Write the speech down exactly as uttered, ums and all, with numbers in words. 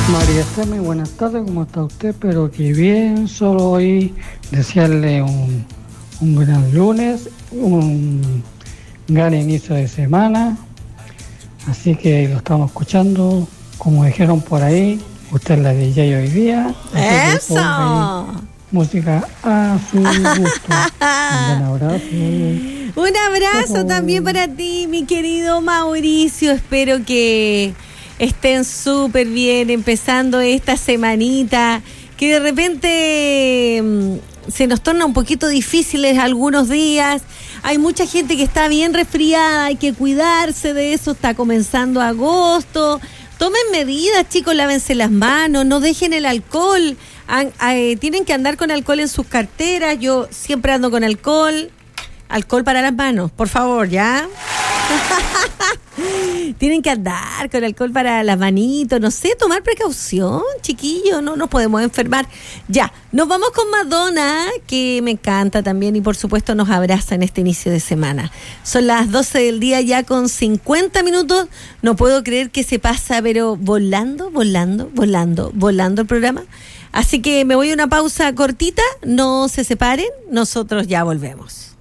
María Estela, buenas tardes, ¿cómo está usted? Pero que bien, solo hoy desearle un, un gran lunes, un gran inicio de semana, así que lo estamos escuchando, como dijeron por ahí, usted es la D J hoy día. ¡Eso! Música a su gusto. Un abrazo. Un abrazo también para ti, mi querido Mauricio. Espero que estén súper bien empezando esta semanita, que de repente mmm, se nos torna un poquito difíciles algunos días. Hay mucha gente que está bien resfriada, hay que cuidarse de eso, está comenzando agosto. Tomen medidas, chicos, lávense las manos, no dejen el alcohol. An, eh, tienen que andar con alcohol en sus carteras. Yo siempre ando con alcohol. Alcohol para las manos, por favor, ¿ya? Tienen que andar con alcohol para las manitos, no sé, tomar precaución, chiquillos, no nos podemos enfermar. Ya, nos vamos con Madonna, que me encanta también y por supuesto nos abraza en este inicio de semana. Son las doce del día ya con cincuenta minutos, no puedo creer que se pasa, pero volando, volando, volando, volando el programa. Así que me voy a una pausa cortita, no se separen, nosotros ya volvemos.